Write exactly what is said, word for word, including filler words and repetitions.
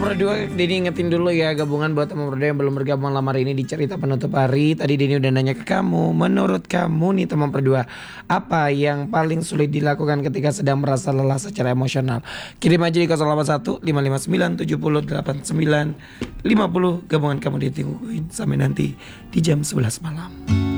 berdua, Denny ingetin dulu ya gabungan buat teman berdua yang belum bergabung malam hari ini di cerita penutup hari. Tadi Denny udah nanya ke kamu, menurut kamu nih teman berdua, apa yang paling sulit dilakukan ketika sedang merasa lelah secara emosional? Kirim aja di nol delapan satu lima lima sembilan tujuh nol delapan sembilan lima nol. Gabungan kamu ditungguin sampai nanti di jam sebelas malam.